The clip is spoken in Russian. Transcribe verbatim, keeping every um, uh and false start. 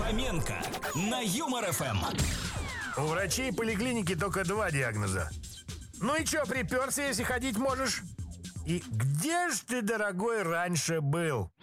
Фоменко на Юмор ФМ. У врачей поликлиники только два диагноза. Ну и чё, приперся, если ходить можешь? И где ж ты, дорогой, раньше был?